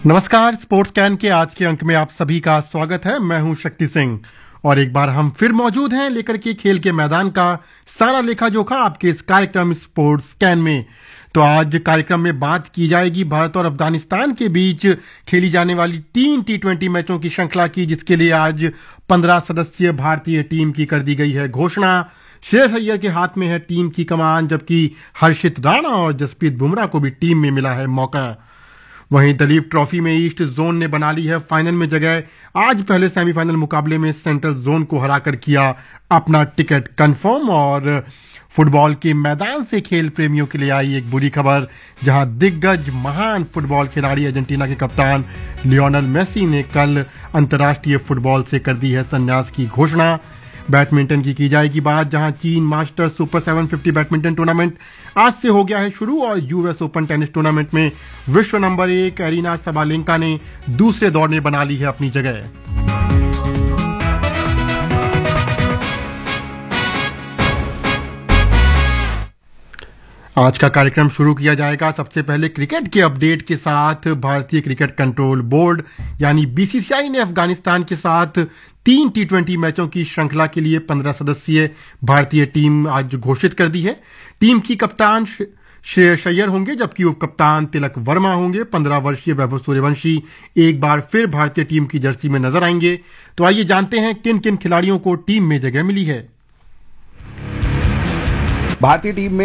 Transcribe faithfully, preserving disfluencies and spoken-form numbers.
नमस्कार, sports can के आज के अंक में आप सभी का स्वागत है। मैं हूं शक्ति सिंह और एक बार हम फिर मौजूद हैं लेकर के खेल के मैदान का सारा लेखा जोखा आपके इस कार्यक्रम स्पोर्ट्स कैन में। तो आज कार्यक्रम में बात की जाएगी भारत और अफगानिस्तान के बीच खेली जाने वाली तीन टी ट्वेंटी मैचों की श्रृंखला की, जिसके लिए आज पंद्रह सदस्यीय भारतीय टीम की कर दी गई है घोषणा। श्रेयस अय्यर के हाथ में है टीम की कमान, जबकि हर्षित राणा और जसप्रीत बुमराह को भी टीम में मिला है मौका। वहीं दलीप ट्रॉफी में ईस्ट जोन ने बना ली है फाइनल में जगह। आज पहले सेमीफाइनल मुकाबले में सेंट्रल जोन को हराकर किया अपना टिकट कंफर्म। और फुटबॉल के मैदान से खेल प्रेमियों के लिए आई एक बुरी खबर, जहां दिग्गज महान फुटबॉल खिलाड़ी अर्जेंटीना के कप्तान लियोनेल मेसी ने कल अंतर्राष्ट्रीय फुटबॉल से कर दी है संन्यास की घोषणा। बैडमिंटन की की जाएगी बात, जहां चीन masters super seven fifty badminton tournament आज से हो गया है शुरू और यूएस ओपन टेनिस टूर्नामेंट में विश्व नंबर एक एरिना सबालेंका ने दूसरे दौर में बना ली है अपनी जगह। आज का कार्यक्रम शुरू किया जाएगा सबसे पहले क्रिकेट के अपडेट के साथ। भारतीय क्रिकेट कंट्रोल बोर्ड यानी बीसीसीआई ने अफगानिस्तान के साथ तीन टी ट्वेंटी मैचों की श्रृंखला के लिए पंद्रह सदस्यीय भारतीय टीम आज घोषित कर दी है। टीम की कप्तान श्रेयस अय्यर होंगे, जबकि उप कप्तान तिलक वर्मा होंगे। पंद्रह वर्षीय वैभव सूर्यवंशी एक बार फिर भारतीय टीम की जर्सी में नजर आएंगे। तो आइए जानते हैं किन किन खिलाड़ियों को टीम में जगह मिली है। भारतीय टीम में